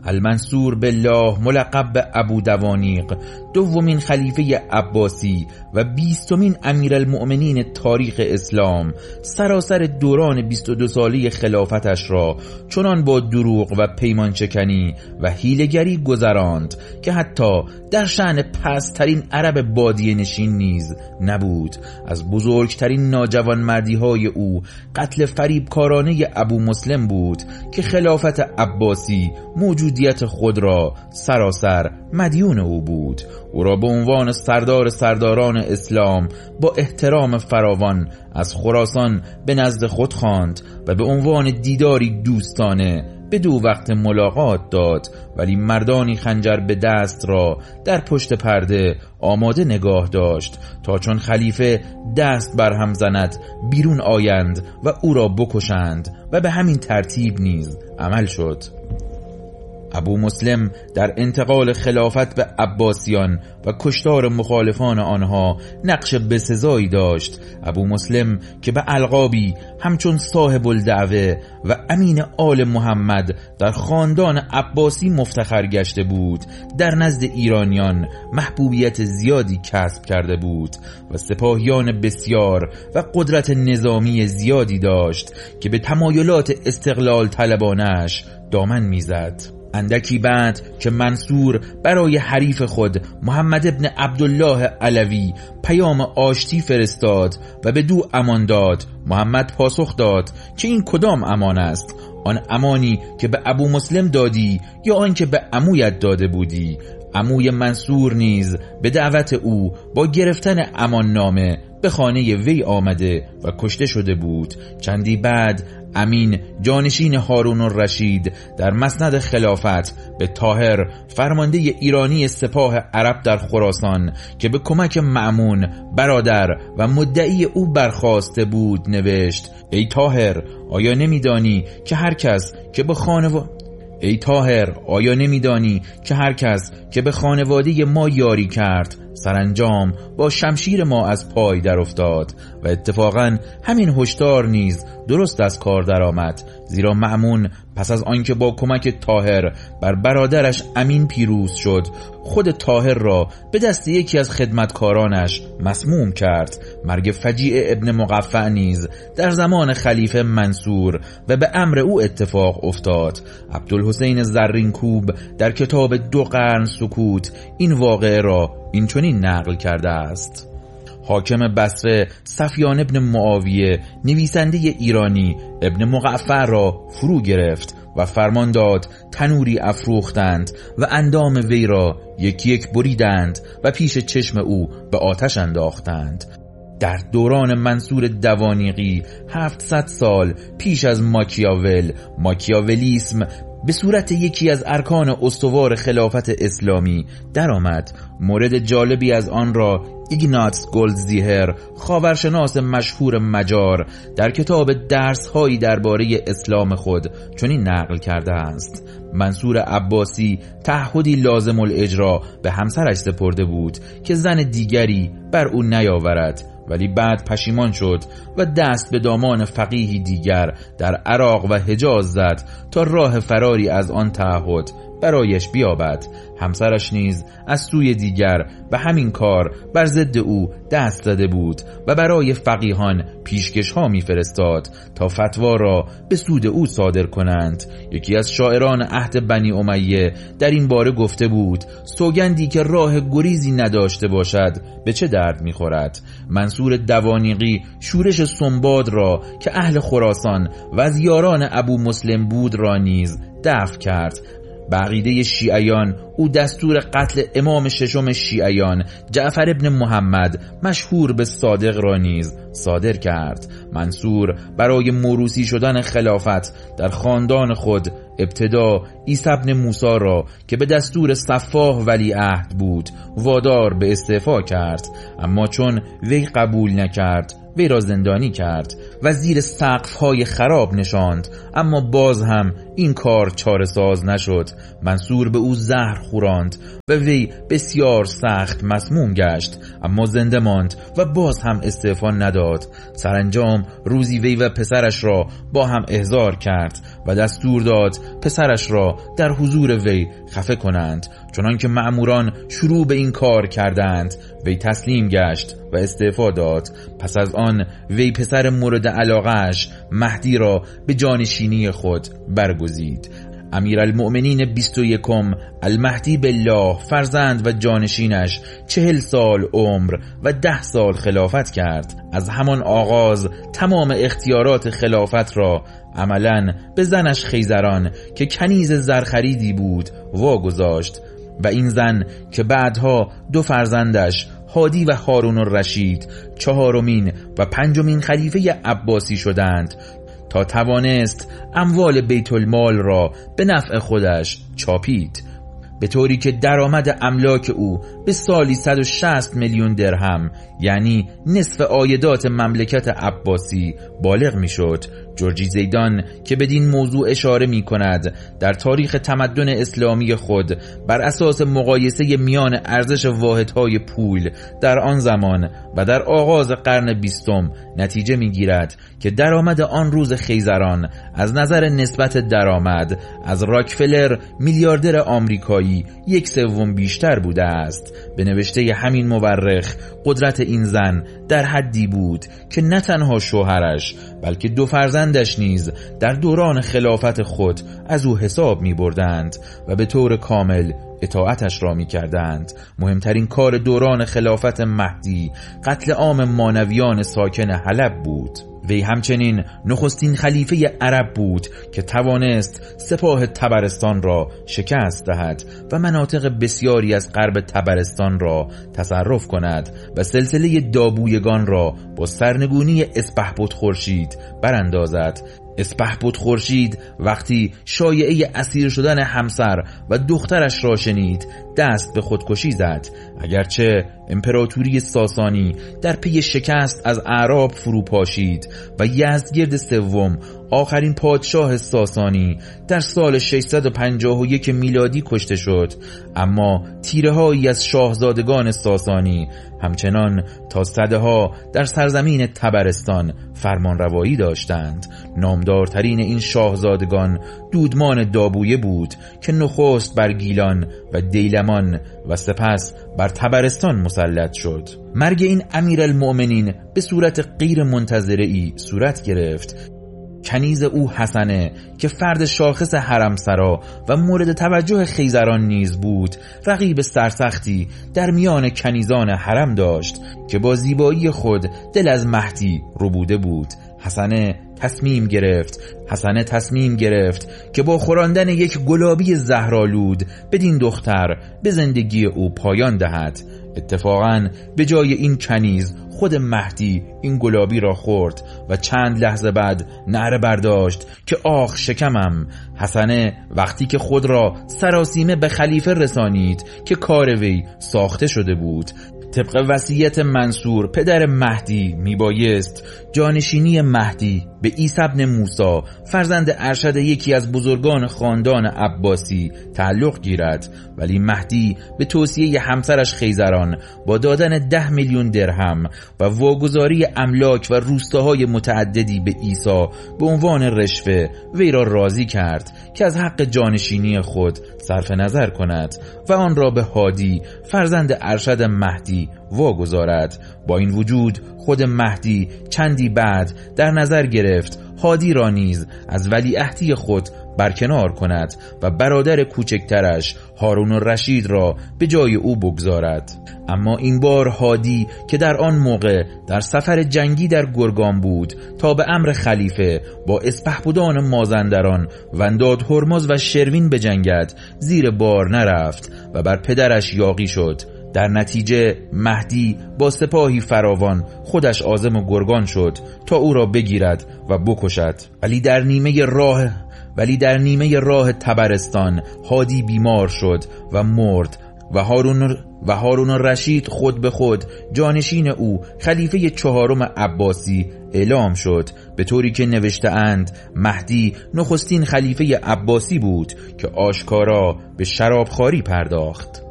المنصور بالله ملقب به ابو دوانیق، دومین خلیفه عباسی و 20مین امیرالمؤمنین تاریخ اسلام، سراسر دوران 22 ساله خلافتش را چنان با دروغ و پیمانشکنی و حیله‌گری گذراند که حتی در شأن پست‌ترین عرب بادیه نشین نیز نبود. از بزرگترین ناجوانمردی‌های او قتل فریبکارانه ابو مسلم بود که خلافت عباسی موجودیت خود را سراسر مدیون او بود. او را به عنوان سردار سرداران اسلام با احترام فراوان از خراسان به نزد خود خواند و به عنوان دیداری دوستانه به 2 وقت ملاقات داد، ولی مردانی خنجر به دست را در پشت پرده آماده نگاه داشت تا چون خلیفه دست بر هم زند بیرون آیند و او را بکشند و به همین ترتیب نیز عمل شد. ابو مسلم در انتقال خلافت به عباسیان و کشتار مخالفان آنها نقش بسزایی داشت. ابو مسلم که به القابی همچون صاحب الدعوه و امین آل محمد در خاندان عباسی مفتخر گشته بود، در نزد ایرانیان محبوبیت زیادی کسب کرده بود و سپاهیان بسیار و قدرت نظامی زیادی داشت که به تمایلات استقلال طلبانش دامن میزد. اندکی بعد که منصور برای حریف خود محمد ابن عبدالله علوی پیام آشتی فرستاد و به دو امان داد، محمد پاسخ داد که این کدام امان است؟ آن امانی که به ابو مسلم دادی یا آن که به عمویت داده بودی؟ عموی منصور نیز به دعوت او با گرفتن امان نامه به خانه وی آمده و کشته شده بود. چندی بعد امین جانشین هارون الرشید در مسند خلافت به طاهر فرمانده ایرانی سپاه عرب در خراسان که به کمک مأمون برادر و مدعی او برخاسته بود نوشت: ای طاهر، آیا نمیدانی که هر کس که به خانواده ما یاری کرد سرانجام با شمشیر ما از پای در افتاد؟ و اتفاقا همین هشدار نیز درست از کار درآمد، زیرا مأمون پس از آنکه با کمک طاهر بر برادرش امین پیروز شد، خود طاهر را به دست یکی از خدمتکارانش مسموم کرد. مرگ فجیع ابن مقفع نیز در زمان خلیفه منصور و به امر او اتفاق افتاد. عبدالحسین زرینکوب در کتاب 2 قرن سکوت این واقعه را اینچنین نقل کرده است: حاکم بصره سفیان ابن معاویه نویسنده ایرانی ابن مقفع را فرو گرفت و فرمان داد تنوری افروختند و اندام وی را یکی یک بریدند و پیش چشم او به آتش انداختند. در دوران منصور دوانیقی 700 سال پیش از ماکیاولیسم به صورت یکی از ارکان استوار خلافت اسلامی درآمد. مورد جالبی از آن را ایگناتس گلدزیهر، خاورشناس مشهور مجار، در کتاب درس‌هایی درباره اسلام خود چنین نقل کرده است: منصور عباسی تعهدی لازم الاجرا به همسرش سپرده بود که زن دیگری بر او نیاورد، ولی بعد پشیمان شد و دست به دامان فقیهی دیگر در عراق و حجاز زد تا راه فراری از آن تعهد برایش بیابد. همسرش نیز از سوی دیگر به همین کار بر ضد او دست زده بود و برای فقیهان پیشکش ها می فرستاد تا فتوا را به سود او صادر کنند. یکی از شاعران عهد بنی امیه در این باره گفته بود: سوگندی که راه گریزی نداشته باشد به چه درد می خورد؟ منصور دوانیقی شورش سنباد را که اهل خراسان و از یاران ابو مسلم بود را نیز دفع کرد. به عقیده شیعیان او دستور قتل امام ششم شیعیان جعفر ابن محمد مشهور به صادق را نیز صادر کرد. منصور برای موروثی شدن خلافت در خاندان خود ابتدا عیسی ابن موسی را که به دستور صفاح ولیعهد بود وادار به استعفا کرد، اما چون وی قبول نکرد وی را زندانی کرد و زیر سقف‌های خراب نشاند، اما باز هم این کار چاره ساز نشد. منصور به او زهر خوراند و وی بسیار سخت مسموم گشت، اما زنده ماند و باز هم استعفا نداد. سرانجام روزی وی و پسرش را با هم احضار کرد و دستور داد پسرش را در حضور وی خفه کنند. چنان که مأموران شروع به این کار کردند، وی تسلیم گشت و استعفا داد. پس از آن وی پسر مورد علاقه‌اش مهدی را به جانشینی خود برگزید. امیرالمؤمنین 21 المهدی بالله فرزند و جانشینش 40 سال عمر و 10 سال خلافت کرد. از همان آغاز تمام اختیارات خلافت را عملاً به زنش خیزران که کنیز زرخریدی بود واگذاشت و این زن که بعدها 2 فرزندش هادی و هارون الرشید 4مین و 5مین خلیفه عباسی شدند تا توانست اموال بیت المال را به نفع خودش چاپید، به طوری که درآمد املاک او به سالی 160 میلیون درهم یعنی نصف عایدات مملکت عباسی بالغ میشد. جورجی زیدان که بدین موضوع اشاره می کند در تاریخ تمدن اسلامی خود بر اساس مقایسه میان ارزش واحدهای پول در آن زمان و در آغاز قرن 20 نتیجه می گیرد که درآمد آن روز خیزران از نظر نسبت درآمد از راکفلر میلیاردر آمریکایی 1/3 بیشتر بوده است. به نوشته همین مورخ قدرت این زن در حدی بود که نه تنها شوهرش بلکه 2 فرزندش نیز در دوران خلافت خود از او حساب می بردند و به طور کامل اطاعتش را می کردند. مهمترین کار دوران خلافت مهدی قتل عام مانویان ساکن حلب بود. وی همچنین نخستین خلیفه عرب بود که توانست سپاه طبرستان را شکست دهد و مناطق بسیاری از غرب طبرستان را تصرف کند و سلسله دابویگان را با سرنگونی اسپهبد خورشید براندازد. اسپهبد خورشید وقتی شایعه اسیر شدن همسر و دخترش را شنید دست به خودکشی زد. اگرچه امپراتوری ساسانی در پی شکست از اعراب فرو پاشید و یزدگرد سوم آخرین پادشاه ساسانی در سال 651 میلادی کشته شد، اما تیره‌هایی از شاهزادگان ساسانی همچنان تا سده‌ها در سرزمین طبرستان فرمانروایی داشتند. نامدارترین این شاهزادگان دودمان دابویه بود که نخست بر گیلان و دیلمان و سپس بر طبرستان مسلط شد. مرگ این امیرالمؤمنین به صورت غیر منتظره‌ای صورت گرفت. کنیز او حسنه که فرد شاخص حرمسرا و مورد توجه خیزران نیز بود، رقیب سرسختی در میان کنیزان حرم داشت که با زیبایی خود دل از مهدی ربوده بود. حسنه تصمیم گرفت که با خوراندن یک گلابی زهرآلود بدین دختر به زندگی او پایان دهد. اتفاقاً به جای این کنیز خود مهدی این گلابی را خورد و چند لحظه بعد نعره برداشت که آخ شکمم. حسنه وقتی که خود را سراسیمه به خلیفه رسانید که کار وی ساخته شده بود. طبق وصیت منصور پدر مهدی میبایست جانشینی مهدی به عیسی بن موسی فرزند ارشد یکی از بزرگان خاندان عباسی تعلق گیرد، ولی مهدی به توصیه همسرش خیزران با دادن 10 میلیون درهم و واگذاری املاک و روستاهای متعددی به عیسی به عنوان رشوه وی را راضی کرد که از حق جانشینی خود صرف نظر کند و آن را به هادی فرزند ارشد مهدی واگذارد. با این وجود خود مهدی چندی بعد در نظر گرفت هادی را نیز از ولیعهدی خود برکنار کند و برادر کوچکترش هارون الرشید را به جای او بگذارد. اما این بار هادی که در آن موقع در سفر جنگی در گرگان بود تا به امر خلیفه با اسپهبدان مازندران، ونداد هرمز و شروین بجنگد زیر بار نرفت و بر پدرش یاغی شد. در نتیجه مهدی با سپاهی فراوان خودش عازم گرگان شد تا او را بگیرد و بکشد، ولی در نیمه راه طبرستان هادی بیمار شد و مرد و هارون الرشید خود به خود جانشین او خلیفه 4 عباسی اعلام شد، به طوری که نوشته اند مهدی نخستین خلیفه عباسی بود که آشکارا به شرابخواری پرداخت.